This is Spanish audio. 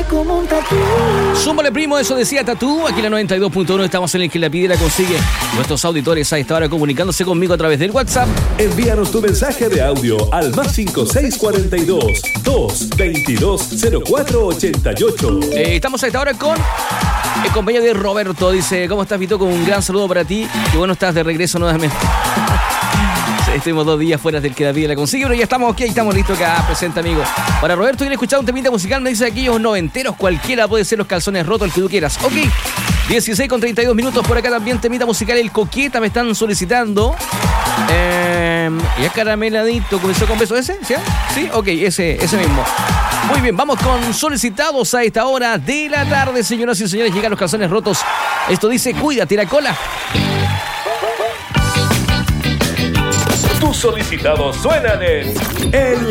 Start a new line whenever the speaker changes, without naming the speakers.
como un tatu.
Súmale, primo, eso decía Tatú. Aquí en la 92.1 estamos en el que la pide la consigue. Nuestros auditores a esta hora comunicándose conmigo a través del WhatsApp.
Envíanos tu mensaje de audio al +5642 222 0488.
Estamos a esta hora con el compañero de Roberto. Dice, ¿cómo estás, Vito? Con un gran saludo para ti. Qué bueno, estás de regreso nuevamente. Estuvimos 2 días fuera del que la vida la consigue, pero ya estamos aquí, estamos listos acá, presente, amigo. Para Roberto, ¿quiere escuchar un temita musical? Me dice aquellos noventeros, cualquiera puede ser los calzones rotos, el que tú quieras. Ok, 16:32 por acá también, temita musical, el Coqueta, me están solicitando. Ya carameladito, comenzó con beso ese, ¿sí? Sí, ok, ese mismo. Muy bien, vamos con solicitados a esta hora de la tarde, señoras y señores. Llegan los calzones rotos. Esto dice, cuídate la cola.
Tus solicitados suenan en El